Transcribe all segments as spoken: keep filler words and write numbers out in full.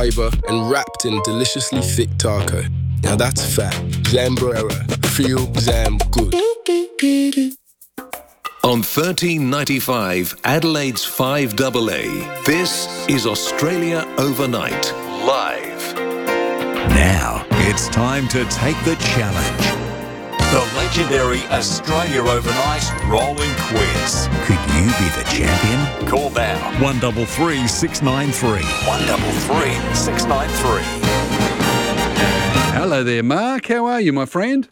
fiber and wrapped in deliciously thick taco. Now that's fat. Zambrera. Feel Zam good. On thirteen ninety-five, Adelaide's five A A, this is Australia Overnight, live. Now, it's time to take the challenge. The legendary Australia Overnight Rolling Quiz. Could you be the champion? Call now. one three three, six nine three. one three three, six nine three. Hello there, Mark. How are you, my friend?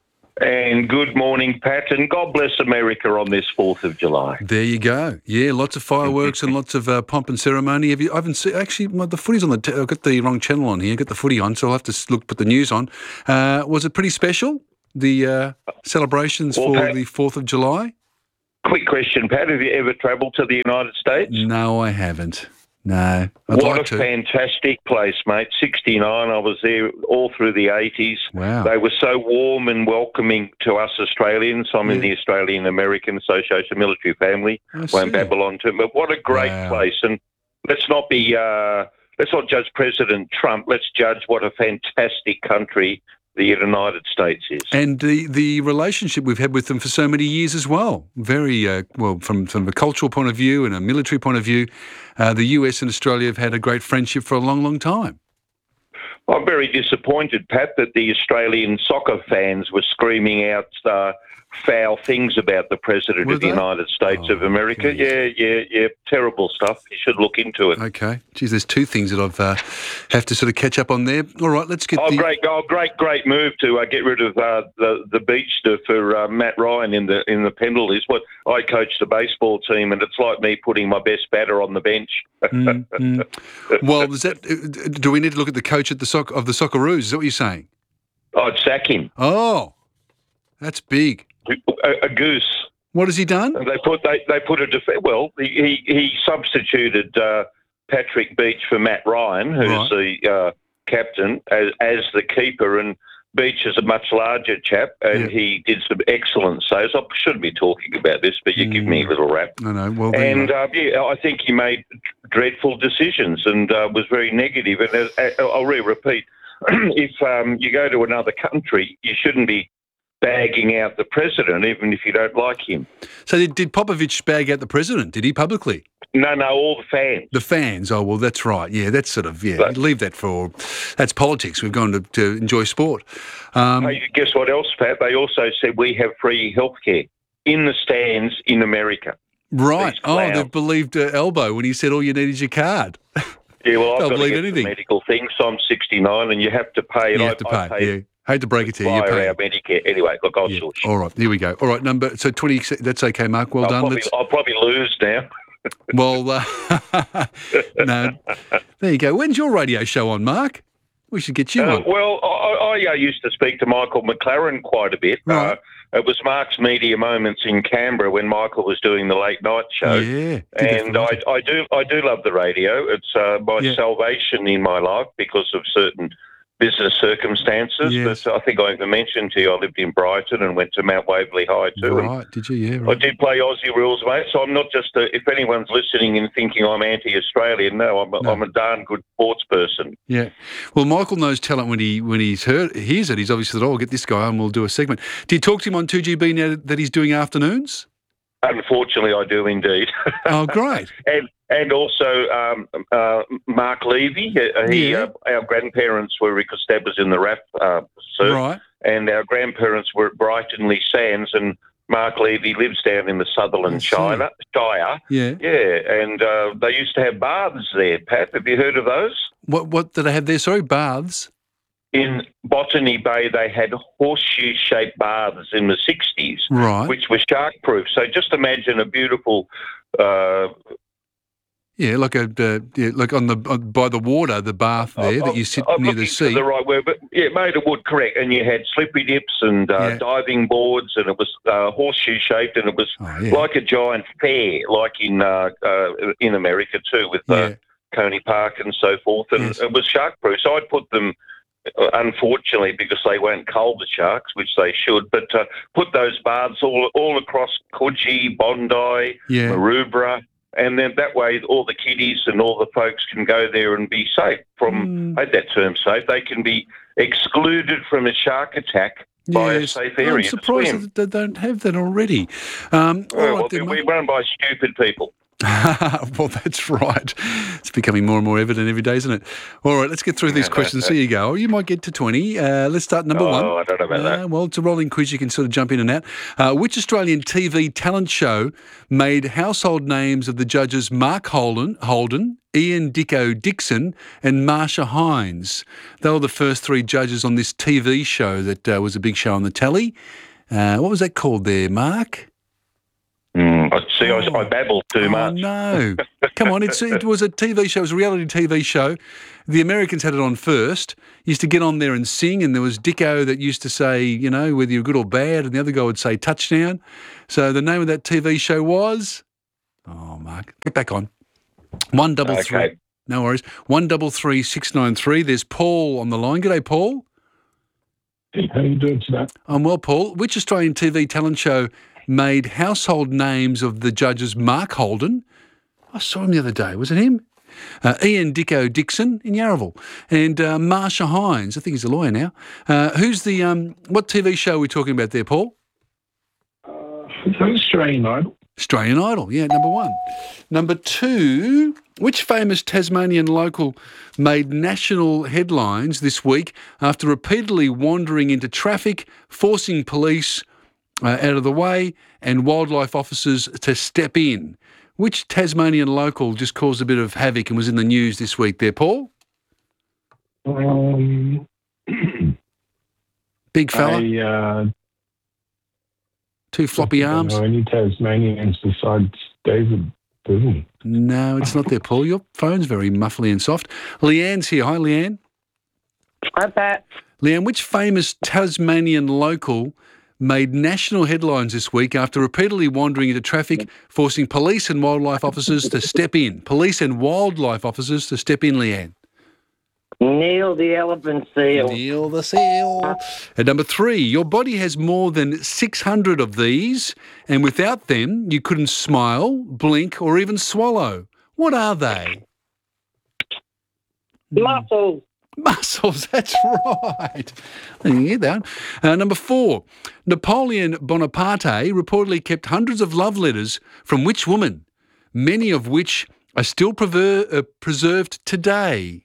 And good morning, Pat, and God bless America on this fourth of July. There you go. Yeah, lots of fireworks and lots of uh, pomp and ceremony. Have you? I haven't seen, actually, my, the footy's on the, t- I've got the wrong channel on here, I've got the footy on, so I'll have to look, put the news on. Uh, was it pretty special, the uh, celebrations well, for Pat, the fourth of July? Quick question, Pat, have you ever travelled to the United States? No, I haven't. No. I'd what like a to. fantastic place, mate. sixty-nine, I was there all through the eighties. Wow. They were so warm and welcoming to us Australians. I'm Yeah. in the Australian American Association Military Family. I Won't see. babble on to it. But what a great Wow. place. And let's not be, uh, let's not judge President Trump. Let's judge what a fantastic country the United States is. And the, the relationship we've had with them for so many years as well. Very, uh, well, from, from a cultural point of view and a military point of view, uh, the U S and Australia have had a great friendship for a long, long time. I'm very disappointed, Pat, that the Australian soccer fans were screaming out uh, foul things about the President Were of the they? United States Oh, of America. geez. Yeah, yeah, yeah. Terrible stuff. You should look into it. Okay. Geez, there's two things that I've uh, have to sort of catch up on there. All right, let's get Oh, the... great, oh, great, great move to uh, get rid of uh, the the beachster for uh, Matt Ryan in the in the penalties. What I coached a baseball team, and it's like me putting my best batter on the bench. Mm, mm. Well, is that, do we need to look at the coach at the soc- of the Socceroos? Is that what you're saying? I'd sack him. Oh, that's big. A, a goose. What has he done? And they put they they put a def- well he he substituted uh, Patrick Beach for Matt Ryan, who's Right. the uh, captain, as as the keeper, and Beach is a much larger chap, and Yeah. he did some excellent saves. I shouldn't be talking about this, but you give me a little rap. I know. Well, there you And go. uh, yeah, I think he made dreadful decisions and uh, was very negative. And as, uh, I'll re-repeat: if um, you go to another country, you shouldn't be bagging out the president, even if you don't like him. So did, did Popovich bag out the president? Did he publicly? No, no, all the fans. The fans. Oh, well, that's right. Yeah, that's sort of, yeah, But- leave that for, that's politics. We've gone to, to enjoy sport. Um, Hey, guess what else, Pat? They also said we have free healthcare in the stands in America. right. these Oh, clowns. they've believed uh, Elbow when he said all you need is your card. Yeah, well, I've They'll got to believe get anything. the medical thing, so I'm sixty-nine, and you have to pay. You and have I, to I pay, paid yeah. Hate to break it to you, you via pay. our Medicare. Anyway, look, I'll Yeah. shush. All right, here we go. All right, number, so twenty, that's okay, Mark. Well I'll, done. probably, Let's, I'll probably lose now. well, uh, no. There you go. When's your radio show on, Mark? We should get you Uh, on. well, I, I uh, used to speak to Michael McLaren quite a bit. Right. Uh, it was Mark's Media Moments in Canberra when Michael was doing the late night show. Yeah. did that And for I, us. I do I do love the radio. It's uh, my Yeah. salvation in my life because of certain business circumstances. Yes. But I think I even mentioned to you I lived in Brighton and went to Mount Waverley High too. And Right, did you? Yeah, I right. did play Aussie rules, mate. So I'm not just a, if anyone's listening and thinking I'm anti-Australian. No, I'm a, No. I'm a darn good sports person. Yeah. Well, Michael knows talent when he when he's heard hears it. He's obviously said, "Oh, I'll get this guy on. We'll do a segment." Do you talk to him on two G B now that he's doing afternoons? Unfortunately, I do indeed. Oh, great. and and also um, uh, Mark Levy. Uh, he, Yeah. uh, our grandparents were because Dad was in the R A F uh, surf, Right. and our grandparents were at Brightonley Sands, and Mark Levy lives down in the I Sutherland see. Shire. Shire. Yeah. Yeah, and uh, they used to have baths there. Pat, have you heard of those? What what did I have there? Sorry, baths. In Botany Bay, they had horseshoe-shaped baths in the sixties, Right. which were shark-proof. So just imagine a beautiful. Uh, Yeah, like a uh, yeah, like on the on, by the water, the bath there that you sit I'm near the looking for sea. the right word, but yeah, made of wood, correct. And you had slippery dips and uh, Yeah. diving boards, and it was uh, horseshoe shaped, and it was Oh, yeah. like a giant fair, like in uh, uh, in America too, with uh, Yeah. Coney Park and so forth. And Yes. it was shark proof. So I'd put them, uh, unfortunately, because they won't cull the sharks, which they should, but uh, put those baths all all across Coogee, Bondi, Yeah. Maroubra. And then that way all the kiddies and all the folks can go there and be safe from, I hate that term safe, they can be excluded from a shark attack by a Yes. safe I'm area to surprised swim. that they don't have that already. Um, all Well, right then, we mate. run by stupid people. Well, that's right. It's becoming more and more evident every day, isn't it? All right, let's get through these questions. Here you go. You might get to twenty. Uh, let's start number Oh, one. I don't know about that. Uh, well, it's a rolling quiz. You can sort of jump in and out. Uh, which Australian T V talent show made household names of the judges Mark Holden, Holden Ian Dicko Dixon and Marsha Hines? They were the first three judges on this T V show that uh, was a big show on the telly. Uh, what was that called there, Mark? Mm, I see, I, I babbled too Oh, much. no. Come on, it's, it was a T V show. It was a reality T V show. The Americans had it on first. Used to get on there and sing, and there was Dicko that used to say, you know, whether you're good or bad, and the other guy would say touchdown. So the name of that T V show was... Oh, Mark, get back on. One double Okay. three. No worries. One double three six nine three. There's Paul on the line. G'day, Paul. How are you doing today? I'm well, Paul. Which Australian T V talent show made household names of the judges Mark Holden? I saw him the other day. Was it him? Uh, Ian Dicko Dixon in Yarraville. And uh, Marsha Hines. I think he's a lawyer now. Uh, who's the... Um, what T V show are we talking about there, Paul? Is that Australian Idol? Australian Idol, yeah, number one. Number two, which famous Tasmanian local made national headlines this week after repeatedly wandering into traffic, forcing police uh, out of the way and wildlife officers to step in? Which Tasmanian local just caused a bit of havoc and was in the news this week there, Paul? Um, Big fella, I, uh, two floppy I don't arms. know any Tasmanians besides David Disney. No, it's not there, Paul. Your phone's very muffly and soft. Leanne's here. Hi, Leanne. Hi, Pat. Leanne, which famous Tasmanian local made national headlines this week after repeatedly wandering into traffic, forcing police and wildlife officers to step in? Police and wildlife officers to step in, Leanne. Neil the elephant seal. Neil the seal. And number three, your body has more than six hundred of these, and without them, you couldn't smile, blink, or even swallow. What are they? Muscles. Muscles, that's right. I didn't hear that. Uh, number four, Napoleon Bonaparte reportedly kept hundreds of love letters from which woman, many of which are still prever- uh, preserved today?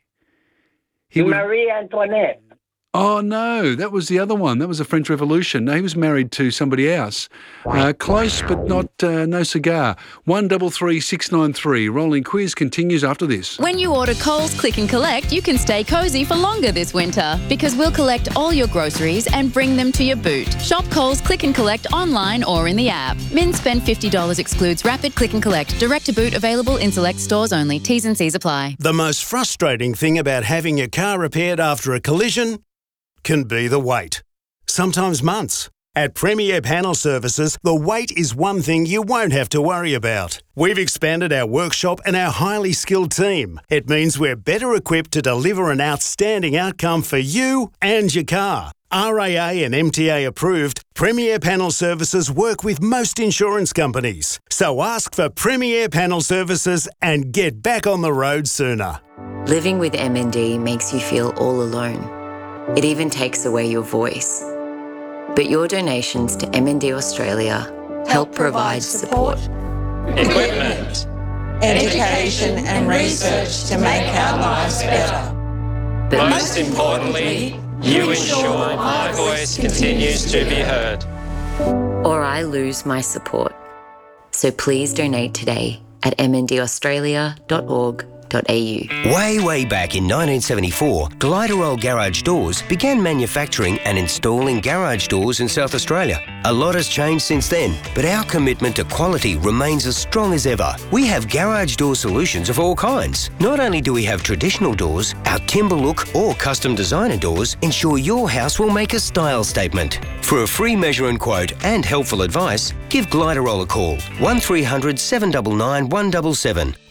He would- Marie Antoinette. Oh, no, that was the other one. That was the French Revolution. No, he was married to somebody else. Uh, close, but not uh, no cigar. One double three six nine three. Rolling quiz continues after this. When you order Coles Click and Collect, you can stay cosy for longer this winter because we'll collect all your groceries and bring them to your boot. Shop Coles Click and Collect online or in the app. Min spend fifty dollars excludes Rapid Click and Collect. Direct to boot available in select stores only. T's and C's apply. The most frustrating thing about having your car repaired after a collision can be the wait. Sometimes months. At Premier Panel Services, the wait is one thing you won't have to worry about. We've expanded our workshop and our highly skilled team. It means we're better equipped to deliver an outstanding outcome for you and your car. R A A and M T A approved, Premier Panel Services work with most insurance companies. So ask for Premier Panel Services and get back on the road sooner. Living with M N D makes you feel all alone. It even takes away your voice. But your donations to M N D Australia help provide support, equipment, education and research to make our lives better. but Most importantly, you ensure my voice continues to be heard. or I lose my support. So please donate today at m n d australia dot org dot a u. Way, way back in nineteen seventy-four, Gliderol Garage Doors began manufacturing and installing garage doors in South Australia. A lot has changed since then, but our commitment to quality remains as strong as ever. We have garage door solutions of all kinds. Not only do we have traditional doors, our timber look or custom designer doors ensure your house will make a style statement. For a free measure and quote and helpful advice, give Gliderol a call, one three hundred seven nine nine one seven seven.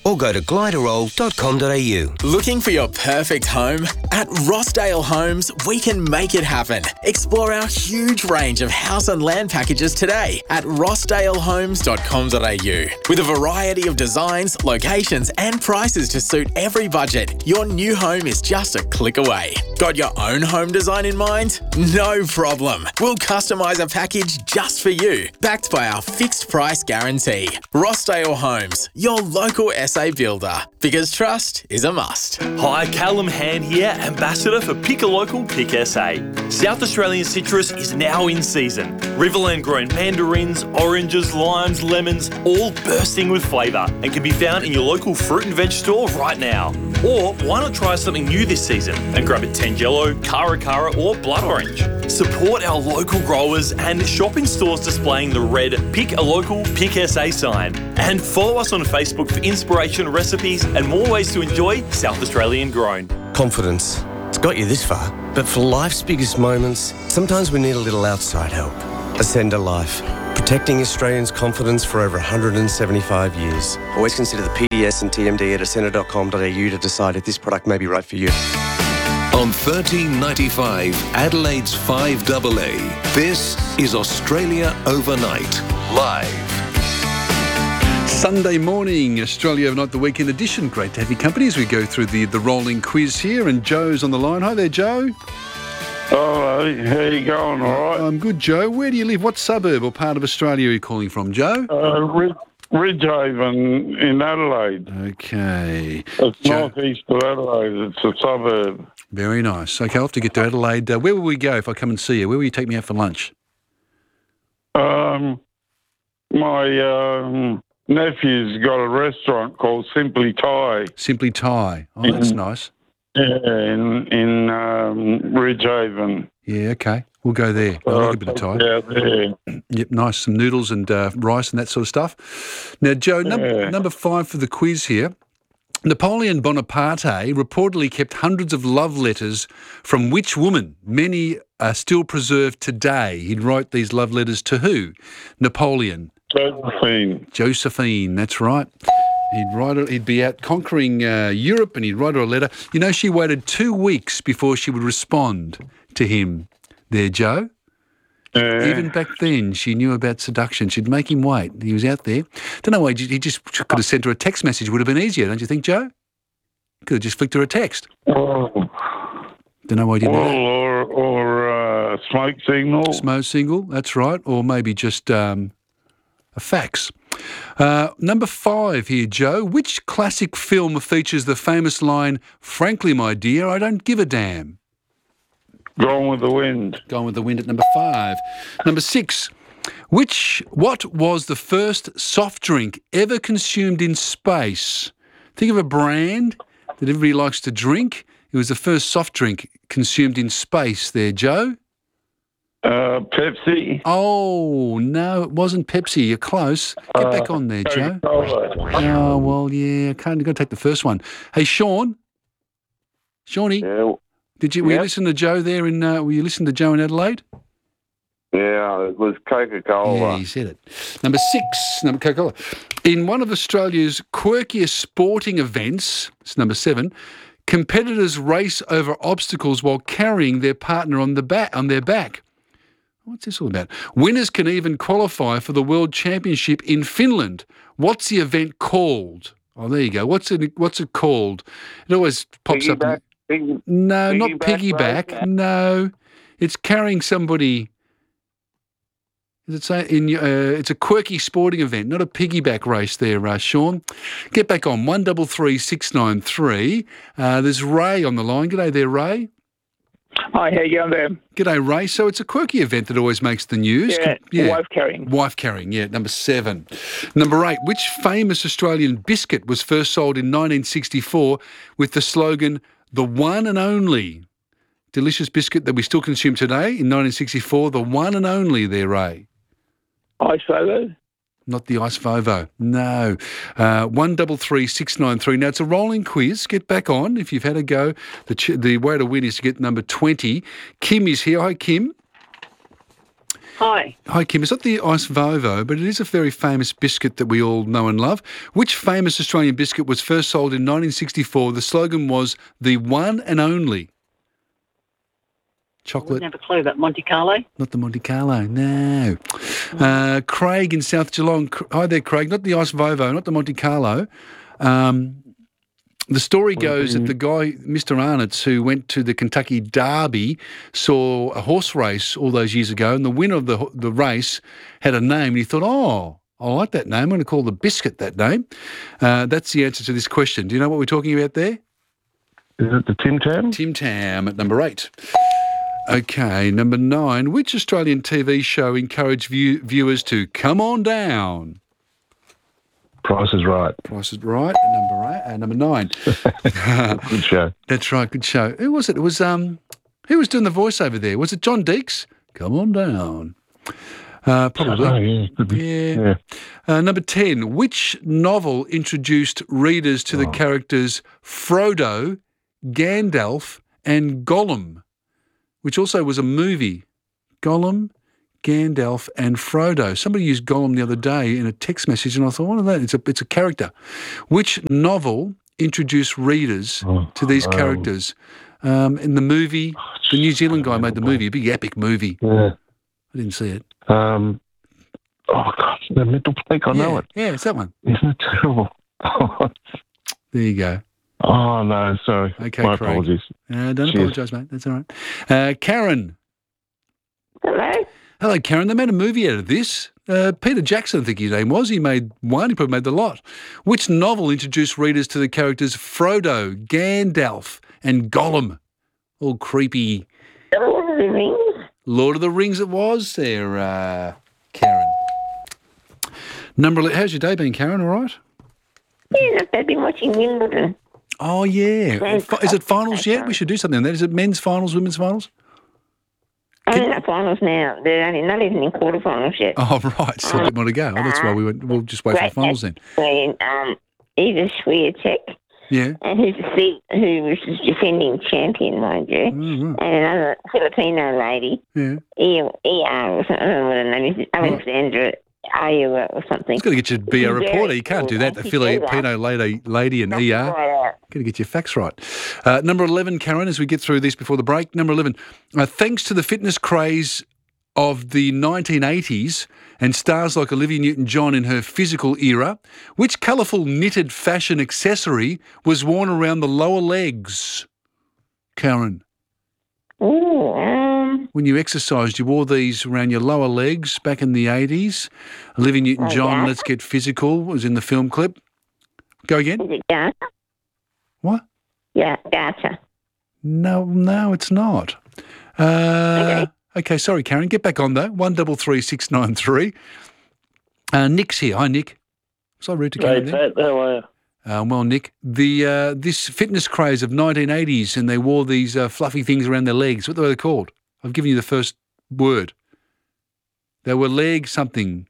or go to gliderol dot com dot a u. Looking for your perfect home? At Rossdale Homes, we can make it happen. Explore our huge range of house and land packages today at rossdale homes dot com dot a u. With a variety of designs, locations and prices to suit every budget, your new home is just a click away. Got your own home design in mind? No problem. We'll customise a package just for you, backed by our fixed price guarantee. Rossdale Homes, your local S A builder, because trust is a must. Hi, Callum Hand here, Ambassador for Pick a Local, Pick S A. South Australian citrus is now in season. Riverland grown mandarins, oranges, limes, lemons, all bursting with flavour and can be found in your local fruit and veg store right now. Or why not try something new this season and grab a Tangelo, Cara Cara or Blood Orange. Support our local growers and shop in stores displaying the red Pick a Local, Pick S A sign. And follow us on Facebook for inspiration, recipes and more ways to enjoy South Australian grown. Confidence. It's got you this far, but for life's biggest moments, sometimes we need a little outside help. Ascender Life. Protecting Australians' confidence for over one hundred seventy-five years. Always consider the P D S and T M D at ascender dot com dot a u to decide if this product may be right for you. On thirteen ninety-five, Adelaide's five A A, this is Australia Overnight, live. Sunday morning, Australia Overnight, the weekend edition. Great to have your company as we go through the, the rolling quiz here. And Joe's on the line. Hi there, Joe. Hello, how you going? All right? I'm good, Joe. Where do you live? What suburb or part of Australia are you calling from, Joe? Uh, Rid- Ridgehaven in Adelaide. Okay. It's Joe. northeast of Adelaide. It's a suburb. Very nice. Okay, I'll have to get to Adelaide. Uh, where will we go if I come and see you? Where will you take me out for lunch? Um, my um, nephew's got a restaurant called Simply Thai. Simply Thai. Oh, that's in, nice. Yeah, in, in um, Ridgehaven. Yeah, okay. We'll go there. I'll Uh, a bit of Thai. out there. Yep, nice. Some noodles and uh, rice and that sort of stuff. Now, Joe, num- Yeah. number five for the quiz here. Napoleon Bonaparte reportedly kept hundreds of love letters from which woman? Many are still preserved today. He'd write these love letters to who? Napoleon. Josephine. Josephine, that's right. He'd write her, he'd be out conquering uh, Europe and he'd write her a letter. You know, she waited two weeks before she would respond to him. There, Joe. Yeah. Even back then, she knew about seduction. She'd make him wait. He was out there. Don't know why he just could have sent her a text message. Would have been easier, don't you think, Joe? Could have just flicked her a text. Oh. Don't know why he didn't Well, do that. or, or uh, smoke signal. Smoke signal, that's right. Or maybe just um, a fax. Uh, number five here, Joe. Which classic film features the famous line, "Frankly, my dear, I don't give a damn"? Gone with the Wind. Gone with the Wind at number five. Number six. Which, what was the first soft drink ever consumed in space? Think of a brand that everybody likes to drink. It was the first soft drink consumed in space there, Joe. Uh, Pepsi. Oh, no, it wasn't Pepsi. You're close. Get back on there, Joe. Coca-Cola. Oh, well, yeah, I can't, I've got to take the first one. Hey, Sean. Shawnee. Yeah. Did you, were Yep. you listening to Joe there in, uh, were you listening to Joe in Adelaide? Yeah, it was Coca-Cola. Yeah, he said it. Number six, number Coca-Cola. In one of Australia's quirkiest sporting events, it's number seven, competitors race over obstacles while carrying their partner on the back on their back. What's this all about? Winners can even qualify for the World Championship in Finland. What's the event called? Oh, there you go. What's it? What's it called? It always pops Piggyback, up. pig, No, not piggyback piggyback. race? No, it's carrying somebody. Does it say in? Uh, it's a quirky sporting event, not a piggyback race. There, uh, Sean. Get back on one double three six nine three. Uh, there's Ray on the line. G'day there, Ray. Hi, how you going there? G'day, Ray. So it's a quirky event that always makes the news. Yeah, wife carrying. Wife carrying, yeah, number seven. Number eight, which famous Australian biscuit was first sold in nineteen sixty-four with the slogan, "The one and only"? Delicious biscuit that we still consume today in nineteen sixty-four, the one and only there, Ray. Ice Vovo? Not the Ice Vovo, no. Uh, one double three six nine three. Now, it's a rolling quiz. Get back on if you've had a go. The, ch- the way to win is to get number twenty. Kim is here. Hi, Kim. Hi. Hi, Kim. It's not the Ice Vovo, but it is a very famous biscuit that we all know and love. Which famous Australian biscuit was first sold in nineteen sixty-four? The slogan was the one and only. Chocolate. I wouldn't have a clue, but Monte Carlo? Not the Monte Carlo, no. Uh, Craig in South Geelong. Hi there, Craig. Not the Ice Vovo, not the Monte Carlo. Um, the story goes that the guy, Mister Arnotts, who went to the Kentucky Derby, saw a horse race all those years ago, and the winner of the the race had a name, and he thought, oh, I like that name. I'm going to call the biscuit that name. Uh, that's the answer to this question. Do you know what we're talking about there? Is it the Tim Tam? Tim Tam at number eight. Okay, number nine. Which Australian T V show encouraged view- viewers to come on down? Price is Right. Price is Right. At number eight. Uh, number nine. Good show. That's right. Good show. Who was it? It was um. Who was doing the voiceover there? Was it John Deeks? Come on down. Uh, probably. Oh, yeah, could be. Yeah. Yeah. Uh, number ten. Which novel introduced readers to the characters Frodo, Gandalf, and Gollum? Which also was a movie. Gollum, Gandalf, and Frodo. Somebody used Gollum the other day in a text message, and I thought, what is that? It's a, it's a character. Which novel introduced readers oh, to these um, characters? Um, in the movie, the New Zealand guy made the movie, a big epic movie. Yeah. I didn't see it. Um, oh, God, the Mental Plague, I yeah, know it. Yeah, it's that one. Isn't it terrible? There you go. Oh, no, sorry. Okay, My Craig. apologies. Uh, don't Cheers. apologise, mate. That's all right. Uh, Karen. Hello? Hello, Karen. They made a movie out of this. Uh, Peter Jackson, I think his name was. He made one. He probably made the lot. Which novel introduced readers to the characters Frodo, Gandalf, and Gollum? All creepy. Lord of the Rings? Lord of the Rings it was there, uh, Karen. Number eleven. How's your day been, Karen? All right? Yeah, look, I've been watching Wimbledon. Oh, yeah. Men's Fi- Is it finals yet? We should do something on that. Is it men's finals, women's finals? Only in the finals now. They're only not even in quarterfinals yet. Oh, right. Still a bit more to go. Oh, that's why we went. We'll just wait for the finals then. When, um, Eva Swiatek, Yeah. and who's the seat, who was the defending champion, mind you, Mm, right. and another Filipino lady, Yeah. E R or something, I don't know what her name is, Alexandra Ayua or something. It's got to get you to be a Very reporter. You can't do that. The good. Filipino lady, lady and E R. Got to get your facts right. Uh, number eleven, Karen, as we get through this before the break. Number eleven, uh, thanks to the fitness craze of the nineteen eighties and stars like Olivia Newton-John in her physical era, which colourful knitted fashion accessory was worn around the lower legs, Karen? Ooh, um, When you exercised, you wore these around your lower legs back in the eighties. Olivia Newton-John, yeah. Let's Get Physical, was in the film clip. Go again. is it Garter? What? Yeah, Garter. No, no, it's not. Uh, Okay. okay, sorry, Karen. Get back on though. One double three six nine three. Uh, Nick's here. Hi, Nick. So rude to Karen. Hey, there. Pat, how are you? Uh, well, Nick, the uh, this fitness craze of nineteen eighties, and they wore these uh, fluffy things around their legs. What were they called? I've given you the first word. They were leg something.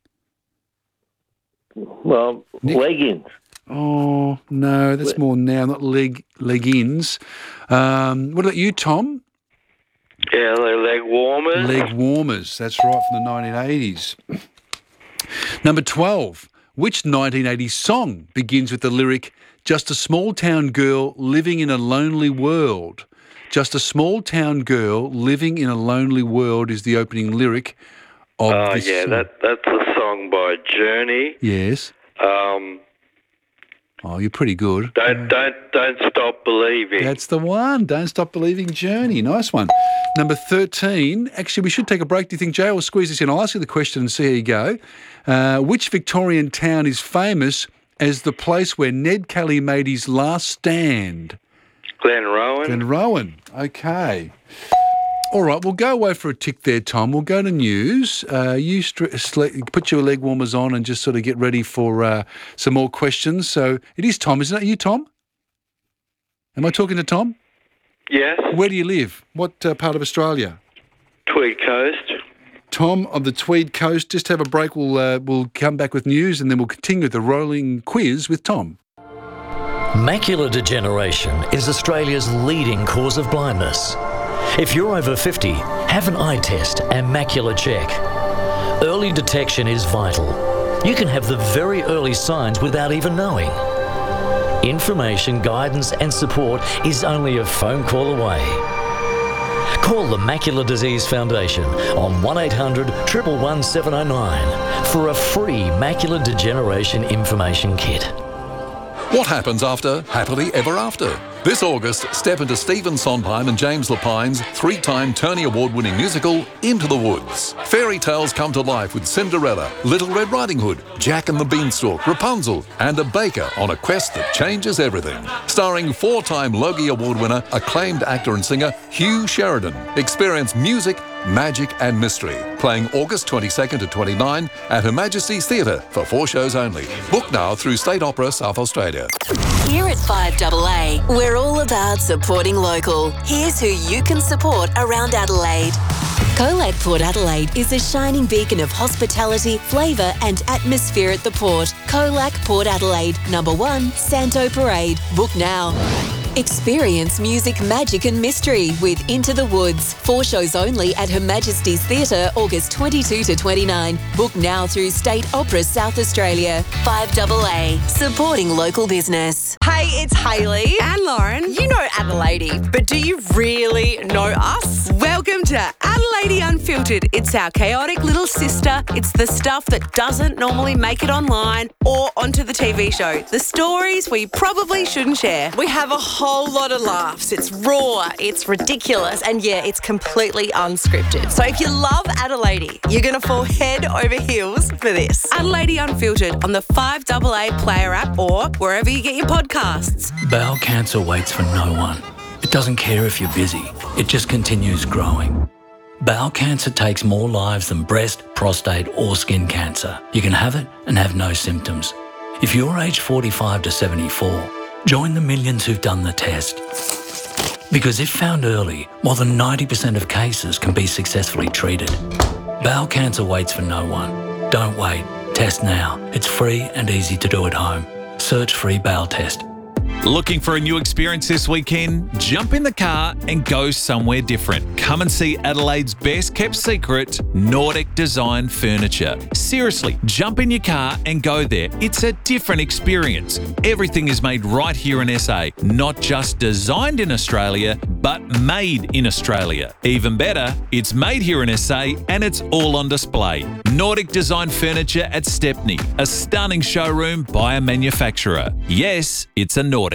Well, Nick? leggings. Oh no, that's more now, not leg leggings. Um, what about you, Tom? Yeah, they're leg warmers. Leg warmers. That's right, from the nineteen eighties. Number twelve. Which nineteen eighties song begins with the lyric, "Just a small town girl living in a lonely world"? Just a small town girl living in a lonely world is the opening lyric of Oh, this yeah, song. that that's a song by Journey. Yes. Um, Oh, you're pretty good. don't don't don't stop believing. That's the one. Don't Stop Believing, Journey. Nice one. Number thirteen. Actually, we should take a break. Do you think, Jay, will squeeze this in? I'll ask you the question and see how you go. Uh, which Victorian town is famous as the place where Ned Kelly made his last stand? Glenrowan. Glenrowan. Okay. All right, we'll go away for a tick there, Tom. We'll go to news. Uh, you stri- sle- put your leg warmers on and just sort of get ready for uh, some more questions. So it is Tom, isn't it? Are you Tom? Am I talking to Tom? Yes. Where do you live? What uh, part of Australia? Tweed Coast. Tom of the Tweed Coast. Just have a break. We'll uh, we'll come back with news and then we'll continue the rolling quiz with Tom. Macular degeneration is Australia's leading cause of blindness. If you're over fifty, have an eye test and macular check. Early detection is vital. You can have the very early signs without even knowing. Information, guidance and support is only a phone call away. Call the Macular Disease Foundation on one eight hundred, one one one, seven oh nine for a free macular degeneration information kit. What happens after Happily Ever After? This August, step into Stephen Sondheim and James Lapine's three-time Tony Award-winning musical, Into the Woods. Fairy tales come to life with Cinderella, Little Red Riding Hood, Jack and the Beanstalk, Rapunzel, and a baker on a quest that changes everything. Starring four-time Logie Award winner, acclaimed actor and singer Hugh Sheridan. Experience music, magic and mystery. Playing August twenty-second to twenty-ninth at Her Majesty's Theatre for four shows only. Book now through State Opera South Australia. Here at five A A, we're all about supporting local. Here's who you can support around Adelaide. Colac Port Adelaide is a shining beacon of hospitality, flavour and atmosphere at the port. Colac Port Adelaide, number one, Santo Parade. Book now. Experience music, magic and mystery with Into the Woods. Four shows only at Her Majesty's Theatre, August twenty-second to twenty-ninth. Book now through State Opera South Australia. five A A, supporting local business. Hey, it's Hayley and Lauren. You know Adelaide, but do you really know us? Welcome to Adelaide Unfiltered. It's our chaotic little sister. It's the stuff that doesn't normally make it online or onto the T V show. The stories we probably shouldn't share. We have a whole lot of laughs. It's raw, it's ridiculous, and yeah, it's completely unscripted. So if you love Adelaide, you're going to fall head over heels for this. Adelaide Unfiltered on the five A A Player app or wherever you get your podcasts. Bowel cancer waits for no one. It doesn't care if you're busy. It just continues growing. Bowel cancer takes more lives than breast, prostate or skin cancer. You can have it and have no symptoms. If you're aged forty-five to seventy-four, join the millions who've done the test. Because if found early, more than ninety percent of cases can be successfully treated. Bowel cancer waits for no one. Don't wait. Test now. It's free and easy to do at home. Search free bowel test. Looking for a new experience this weekend? Jump in the car and go somewhere different. Come and see Adelaide's best kept secret, Nordic Design Furniture. Seriously, jump in your car and go there. It's a different experience. Everything is made right here in S A. Not just designed in Australia, but made in Australia. Even better, it's made here in S A and it's all on display. Nordic Design Furniture at Stepney, a stunning showroom by a manufacturer. Yes, it's a Nordic.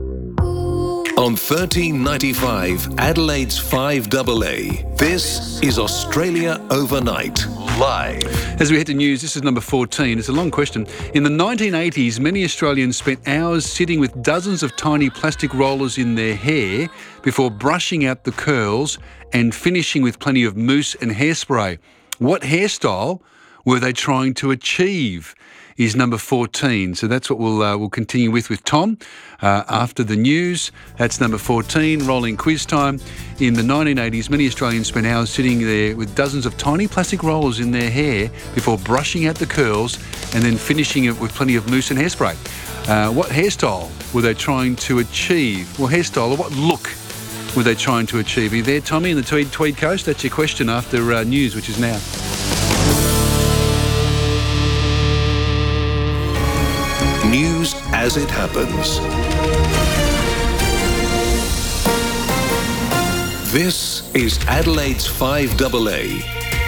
On thirteen ninety-five, Adelaide's five A A, this is Australia Overnight, live. As we head to news, this is number fourteen. It's a long question. In the nineteen eighties, many Australians spent hours sitting with dozens of tiny plastic rollers in their hair before brushing out the curls and finishing with plenty of mousse and hairspray. What hairstyle were they trying to achieve? Is number fourteen. So that's what we'll uh, we'll continue with with Tom uh, after the news. That's number fourteen, rolling quiz time. In the nineteen eighties, many Australians spent hours sitting there with dozens of tiny plastic rollers in their hair before brushing out the curls and then finishing it with plenty of mousse and hairspray. Uh, what hairstyle were they trying to achieve? Well, hairstyle or what look were they trying to achieve? Are you there, Tommy, in the Tweed, Tweed Coast? That's your question after uh, news, which is now. News as it happens. This is Adelaide's five A A.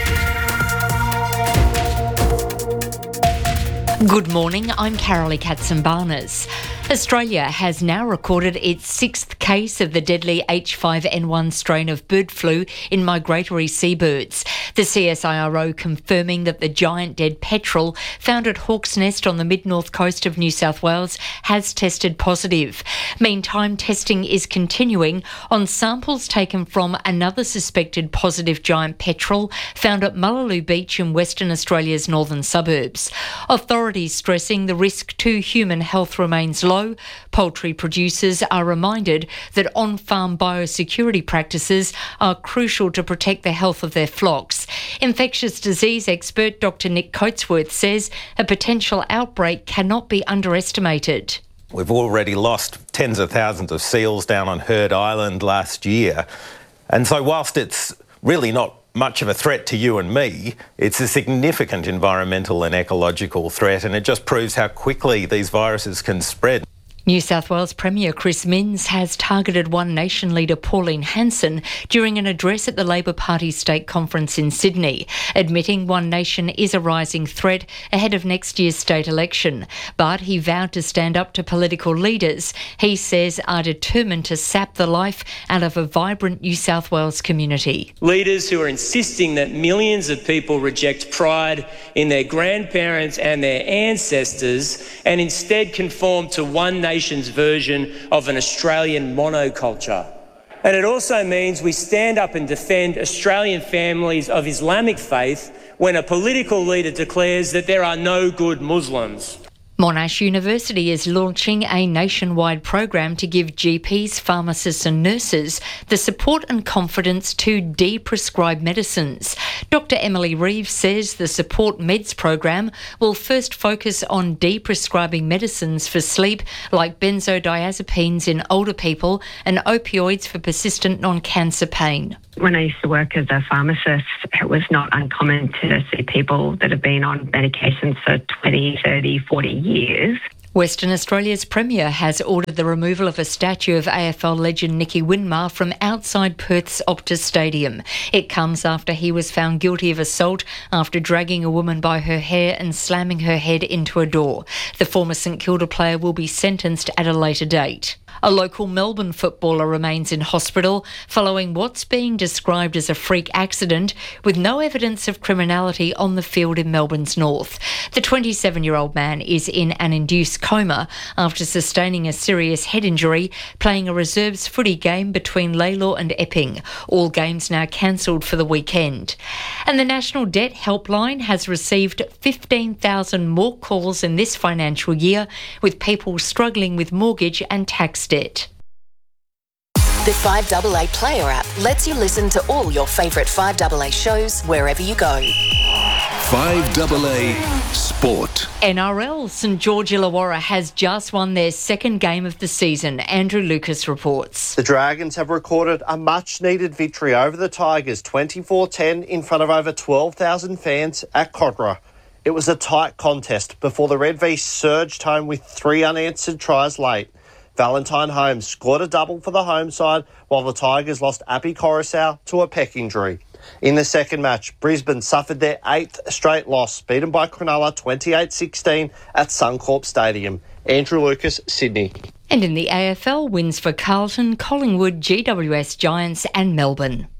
Good morning, I'm Carolee Katzenbarnes. Australia has now recorded its sixth case of the deadly H five N one strain of bird flu in migratory seabirds. The C S I R O confirming that the giant dead petrel found at Hawk's Nest on the mid-north coast of New South Wales has tested positive. Meantime, testing is continuing on samples taken from another suspected positive giant petrel found at Mullaloo Beach in Western Australia's northern suburbs. Authorities stressing the risk to human health remains low. Poultry producers are reminded that on-farm biosecurity practices are crucial to protect the health of their flocks. Infectious disease expert Doctor Nick Coatsworth says a potential outbreak cannot be underestimated. We've already lost tens of thousands of seals down on Heard Island last year. And so whilst it's really not much of a threat to you and me. It's a significant environmental and ecological threat, and it just proves how quickly these viruses can spread. New South Wales Premier Chris Minns has targeted One Nation leader Pauline Hanson during an address at the Labor Party State Conference in Sydney, admitting One Nation is a rising threat ahead of next year's state election. But he vowed to stand up to political leaders he says are determined to sap the life out of a vibrant New South Wales community. Leaders who are insisting that millions of people reject pride in their grandparents and their ancestors and instead conform to One Nation Nation's version of an Australian monoculture. And it also means we stand up and defend Australian families of Islamic faith when a political leader declares that there are no good Muslims. Monash University is launching a nationwide program to give G Ps, pharmacists and nurses the support and confidence to de-prescribe medicines. Doctor Emily Reeves says the Support Meds program will first focus on de-prescribing medicines for sleep like benzodiazepines in older people and opioids for persistent non-cancer pain. When I used to work as a pharmacist, it was not uncommon to see people that have been on medications for twenty, thirty, forty years. Western Australia's Premier has ordered the removal of a statue of A F L legend Nicky Winmar from outside Perth's Optus Stadium. It comes after he was found guilty of assault after dragging a woman by her hair and slamming her head into a door. The former St Kilda player will be sentenced at a later date. A local Melbourne footballer remains in hospital following what's being described as a freak accident with no evidence of criminality on the field in Melbourne's north. The twenty-seven-year-old man is in an induced coma after sustaining a serious head injury playing a reserves footy game between Laylaw and Epping. All games now cancelled for the weekend. And the National Debt Helpline has received fifteen thousand more calls in this financial year, with people struggling with mortgage and tax debt. The five A A Player app lets you listen to all your favourite five A A shows wherever you go. five A A Sport. N R L, St George Illawarra has just won their second game of the season. Andrew Lucas reports. The Dragons have recorded a much-needed victory over the Tigers, twenty-four ten in front of over twelve thousand fans at Kogarah. It was a tight contest before the Red V surged home with three unanswered tries late. Valentine Holmes scored a double for the home side, while the Tigers lost Appy Coruscant to a pec injury. In the second match, Brisbane suffered their eighth straight loss, beaten by Cronulla twenty-eight sixteen at Suncorp Stadium. Andrew Lucas, Sydney. And in the A F L, wins for Carlton, Collingwood, G W S Giants and Melbourne.